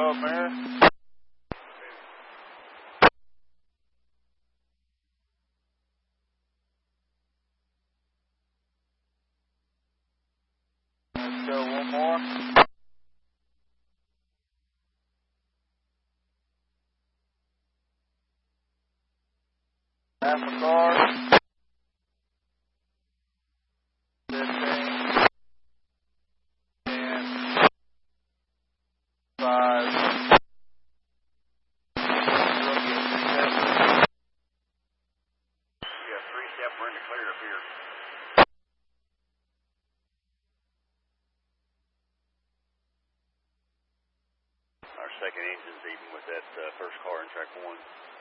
go, Mary. Let's go one more. Half a car. 15. 10. 5. Three-step, we're in the clear up here. Our second engine's even with that first car in track 1.